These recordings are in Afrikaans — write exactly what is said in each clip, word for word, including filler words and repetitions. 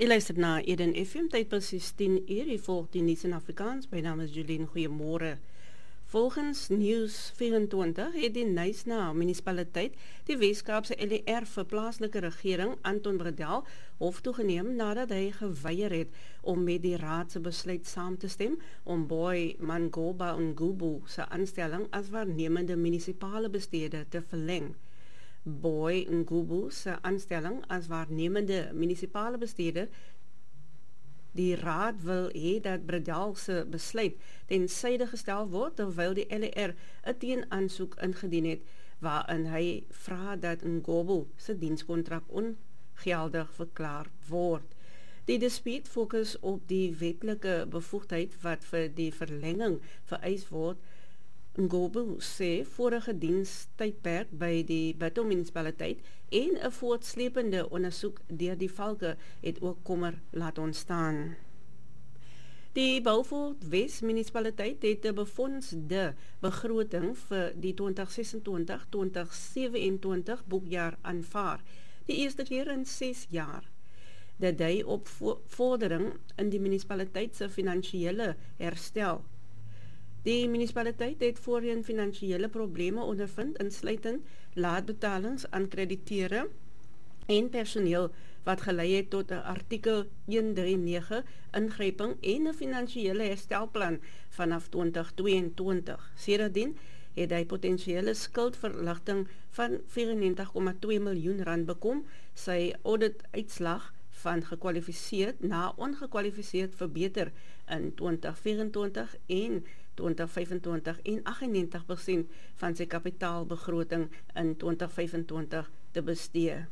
Je luistert naar Eden F M, tyd precies tien uur, je volgt die nuus in Afrikaans. My naam is Jolien, goeiemôre. Volgens Nieuws vyf-en-twintig het die Knysna munisipaliteit die Weskaapse L E R vir plaaslike regering Anton Bredell hof toegeneem nadat hy geweier het om met die raad se besluit saam te stem om Boy Mangoba Ngubu se aanstelling as waarnemende munisipale bestuurder te verleng. Boy Ngubu se aanstelling as waarnemende munisipale bestuurder. Die raad wil hê dat Bredell se besluit ten syde gestel word terwyl die L E R 'n teenaansoek ingedien het waarin hy vra dat Ngubu se dienskontrak ongeldig verklaar word. Die dispuut fokus op die wetlike bevoegdheid wat vir die verlenging vereis word. Ngubu sê vorige dienstydperk by die Bato munisipaliteit en 'n voortslepende ondersoek deur die valke het ook kommer laat ontstaan. Die Beaufort Wes munisipaliteit het 'n befondsde begroting vir die twintig sesentwintig twintig sewe-en-twintig boekjaar aanvaar, die eerste keer in ses jaar. Dit dui op vordering in die munisipaliteit se finansiële herstel. Die munisipaliteit het voorheen finansiële probleme ondervind, insluitend laatbetalings aan krediteure en personeel wat gelei het tot 'n artikel honderdnege ingryping en 'n finansiële herstelplan vanaf twintig tweeëntwintig. Sedertdien het hy potensiële skuldverligting van vyfennegentig komma twee miljoen rand bekom. Sy audituitslag van gekwalifiseerd na ongekwalifiseerd verbeter in twintig vyf-en-twintig en twintig vyf-en-twintig en agt-en-negentig persent van sy kapitaalbegroting in twintig vyf-en-twintig te bestee.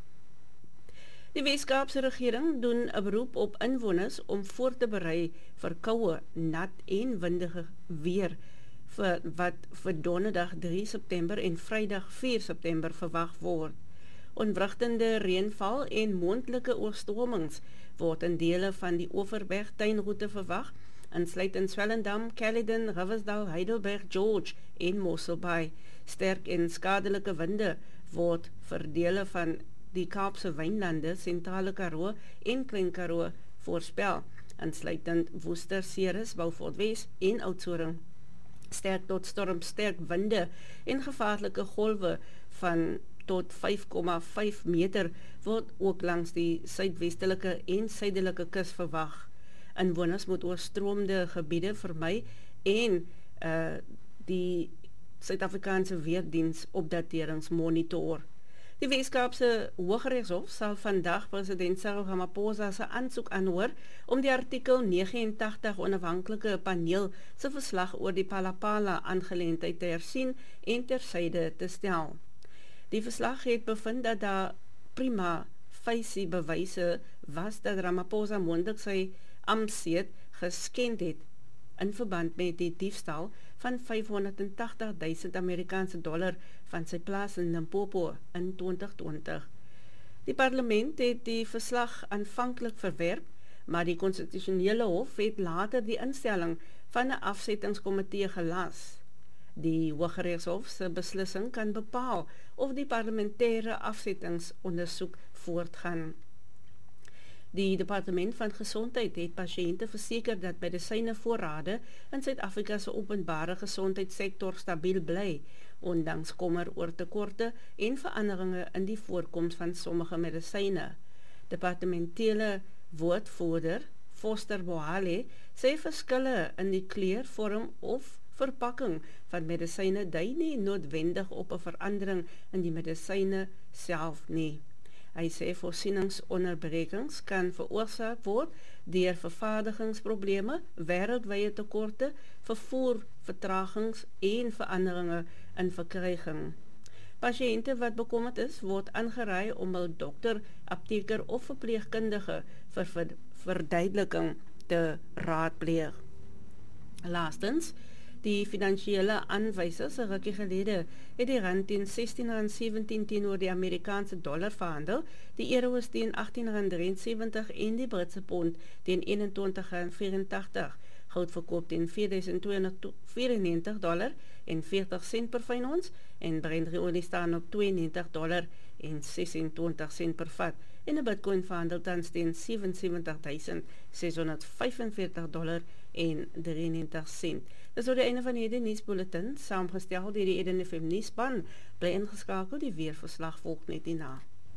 Die Weskaapse regering doen 'n beroep op inwoners om voor te berei vir koue, nat en windige weer vir wat vir Donderdag drie September en Vrydag vier September verwag word. Onwrigtende reënval en moontlike oorstromings word in dele van die Overberg tuinroete verwag, insluitend Swellendam, Caledon, Riversdale, Heidelberg, George en Mossel Bay. Sterk en skadelike winde word vir dele van die Kaapse wynlande, Sentrale Karoo en Klein Karoo voorspel, insluitend Woester, Ceres, Beaufort Wes en Oudtshoorn. Sterk tot stormsterk winde en gevaarlike golwe van tot vyf komma vyf meter word ook langs die suidwestelike en suidelike kus verwag. Inwoners moet oorstroomde gebiede vermy en uh, die Suid-Afrikaanse Weerdiens opdaterings monitor. Die Weskaapse Hooggeregshof sal vandag president Cyril Ramaphosa se aansoek aanhoor om die artikel negenentagtig onafhanklike paneel se verslag oor die Palapala aangeleentheid te hersien en tersyde te stel. Die verslag het bevind dat daar prima facie bewyse was dat Ramaphosa moontlik sy amptseat geskend het in verband met die diefstal van vyfhonderdtagtig duisend Amerikaanse dollar van sy plaas in Limpopo in twintig twintig. Die parlement het die verslag aanvanklik verwerp, maar die konstitusionele hof het later die instelling van 'n afsettingskomitee gelas. Die Hooggeregshof se beslissing kan bepaal of die parlementêre afsettingsondersoek voortgaan. Die Departement van Gesondheid het pasiënte verseker dat medisyne voorrade in Suid-Afrika se openbare gesondheidssektor stabiel bly, ondanks kommer oor tekorte en veranderinge in die voorkoms van sommige medisyne. Departementele woordvoerder Foster Bohale sê verskille in die kleur, vorm of verpakking van medisyne dui nie noodwendig op 'n verandering in die medisyne self nie. Hy sê voorsieningsonderbrekings kan veroorsaak word deur vervaardigingsprobleme, wêreldwye tekorte, vervoervertragings en veranderinge in verkryging. Pasiënte wat bekommerd is, word aangeraai om 'n dokter, apteker of verpleegkundige vir verduideliking te raadpleeg. Laastens, die finansiële aanwysers 'n rukkie gelede het die rand teen sestien rand sewentien teenoor die Amerikaanse dollar verhandel, die euro is teen agttien rand drieënsewentig en die Britse pond teen eenentwintig rand vyerentagtig. Goud verkoop teen vier duisend tweehonderd vyerennegentig dollar en veertig sent per fyn ons en Brent olie staan op tweeënnegentig dollar en sesentwintig sent per vat. en 'n Bitcoin verhandel tans teen sewe en sewentig duisend ses honderd vyfenveertig dollar en drieënnegentig sent. Dis oor die einde van hierdie nuusbulletin, saamgestel deur die Eden F M nuusspan. Bly ingeskakel, die weerverslag volg net hierna.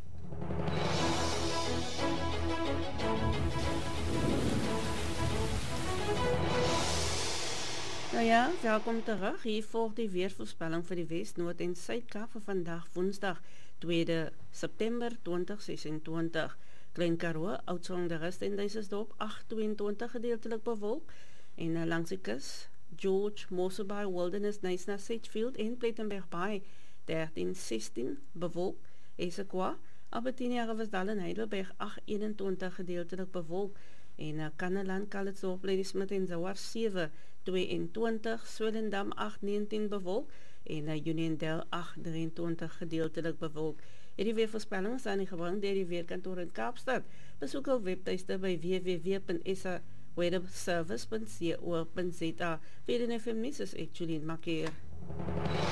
Nou ja, welkom terug. Hier volg die weervoorspelling vir die Wes, Noord en Suid-Kaap vir vandag Woensdag, tweede September twintig sesentwintig. Klein Karoo, Oudtshoorn, de Rust en Duisensdorp agt tweeëntwintig gedeeltelik bewolk en uh, langs die kus George, Mosselbaai, Wilderness, Knysna, Sedgefield en Plettenberg Bay dertien sestien bewolk. Esekwa, Albertinia, Riversdal en Heidelberg agt eenentwintig gedeeltelik bewolk en uh, Kannaland, Calitzdorp, Ladysmith en Zouar sewe tweeëntwintig, Swellendam agt negentien bewolk en uh, Uniondale agt drieëntwintig gedeeltelik bewolk. Hierdie weervoorspelling is aan die gebring deur die Weerkantoor in Kaapstad. Besoek hul webtuiste by w w w punt s a weatherservice punt co punt za. Vir die F M nuus is ek Julienne Makeer.